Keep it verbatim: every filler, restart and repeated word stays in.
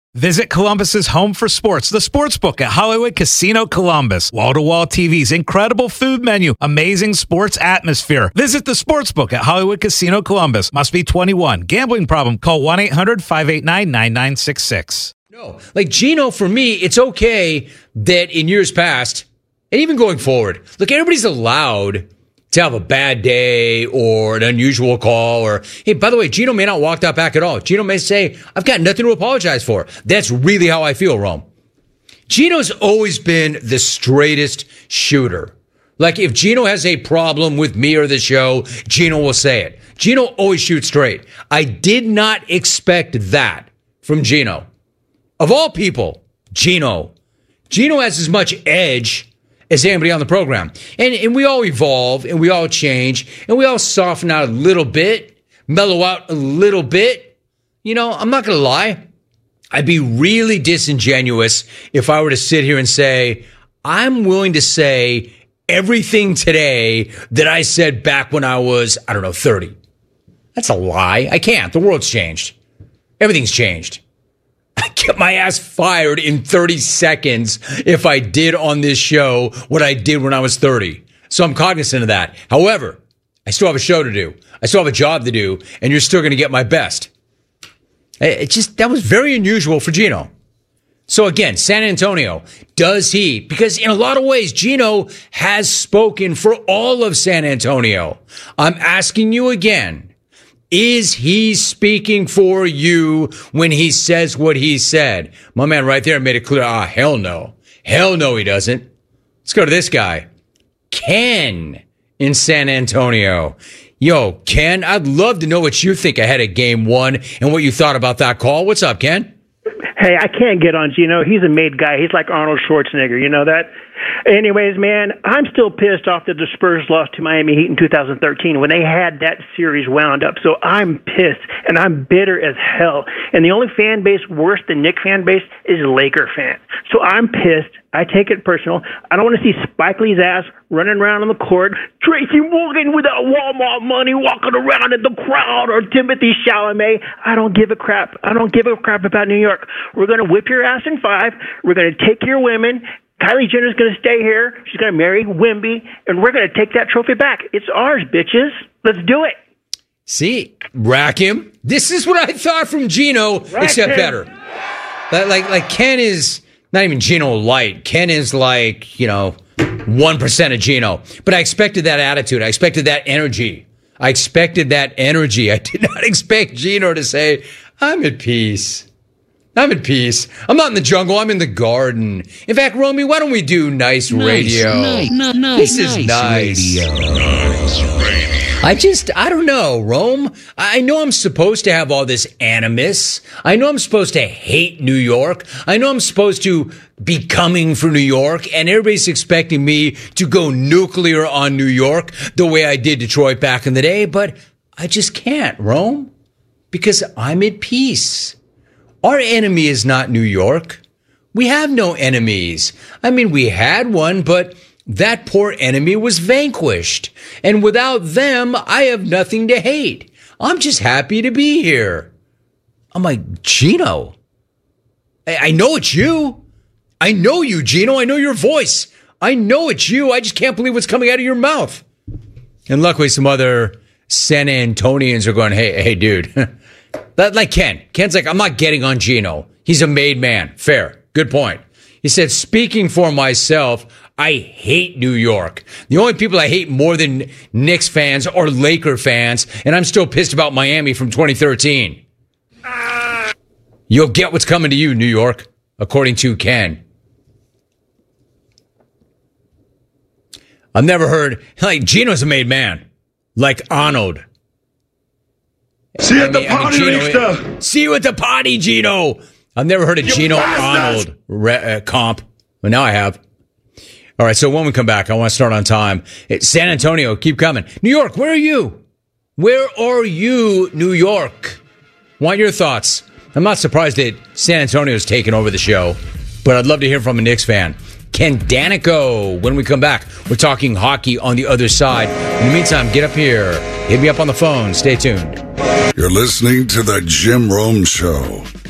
Visit Columbus's home for sports, the Sportsbook at Hollywood Casino Columbus. Wall-to-wall T Vs, incredible food menu, amazing sports atmosphere. Visit the Sportsbook at Hollywood Casino Columbus. Must be twenty-one. Gambling problem? Call one eight hundred five eight nine nine nine six six. No, like Gino, for me, it's okay that in years past, and even going forward, look, everybody's allowed to have a bad day or an unusual call or, hey, by the way, Gino may not walk that back at all. Gino may say, I've got nothing to apologize for. That's really how I feel, Rome. Gino's always been the straightest shooter. Like, if Gino has a problem with me or the show, Gino will say it. Gino always shoots straight. I did not expect that from Gino. Of all people, Gino. Gino has as much edge as anybody on the program. And and we all evolve, and we all change, and we all soften out a little bit, mellow out a little bit. You know, I'm not going to lie. I'd be really disingenuous if I were to sit here and say, I'm willing to say everything today that I said back when I was, I don't know, thirty. That's a lie. I can't. The world's changed. Everything's changed. I get my ass fired in thirty seconds if I did on this show what I did when I was thirty. So I'm cognizant of that. However, I still have a show to do. I still have a job to do, and you're still going to get my best. It just, that was very unusual for Gino. So again, San Antonio, does he? Because in a lot of ways, Gino has spoken for all of San Antonio. I'm asking you again. Is he speaking for you when he says what he said? My man right there made it clear. Ah, hell no. Hell no, he doesn't. Let's go to this guy. Ken in San Antonio. Yo, Ken, I'd love to know what you think ahead of game one and what you thought about that call. What's up, Ken? Hey, I can't get on Gino. He's a made guy. He's like Arnold Schwarzenegger. You know that? Anyways, man, I'm still pissed off that the Spurs lost to Miami Heat in two thousand thirteen when they had that series wound up. So I'm pissed, and I'm bitter as hell. And the only fan base worse than Knicks fan base is Laker fan. So I'm pissed. I take it personal. I don't want to see Spike Lee's ass running around on the court, Tracy Morgan with that Walmart money walking around in the crowd, or Timothy Chalamet. I don't give a crap. I don't give a crap about New York. We're going to whip your ass in five. We're going to take your women. Kylie Jenner's going to stay here. She's going to marry Wemby, and we're going to take that trophy back. It's ours, bitches. Let's do it. See, Rakim. This is what I thought from Gino, Rakim. Except better. Like, like, like Ken is not even Gino light. Ken is like, you know, one percent of Gino. But I expected that attitude. I expected that energy. I expected that energy. I did not expect Gino to say, I'm at peace. I'm at peace. I'm not in the jungle. I'm in the garden. In fact, Romy, why don't we do nice, nice radio? Nice, nice, nice, this is nice. nice. Nice radio. I just, I don't know, Rome. I know I'm supposed to have all this animus. I know I'm supposed to hate New York. I know I'm supposed to be coming for New York, and everybody's expecting me to go nuclear on New York the way I did Detroit back in the day, but I just can't, Rome, because I'm at peace. Our enemy is not New York. We have no enemies. I mean, we had one, but that poor enemy was vanquished. And without them, I have nothing to hate. I'm just happy to be here. I'm like, Gino, I, I know it's you. I know you, Gino. I know your voice. I know it's you. I just can't believe what's coming out of your mouth. And luckily, some other San Antonians are going, hey, hey, dude. Like Ken. Ken's like, I'm not getting on Gino. He's a made man. Fair. Good point. He said, speaking for myself, I hate New York. The only people I hate more than Knicks fans are Laker fans, and I'm still pissed about Miami from twenty thirteen. You'll get what's coming to you, New York, according to Ken. I've never heard, like, Gino's a made man. Like Arnold. See you at the I mean, party, I mean, Gino, Richter. See you at the party, Gino. I've never heard a you Gino bastard. Arnold re- uh, comp. But now I have. All right, so when we come back, I want to start on time. It's San Antonio, keep coming. New York, where are you? Where are you, New York? Want your thoughts? I'm not surprised that San Antonio's taken over the show, but I'd love to hear from a Knicks fan. Ken Danico. When we come back, we're talking hockey on the other side. In the meantime, get up here. Hit me up on the phone. Stay tuned. You're listening to The Jim Rome Show.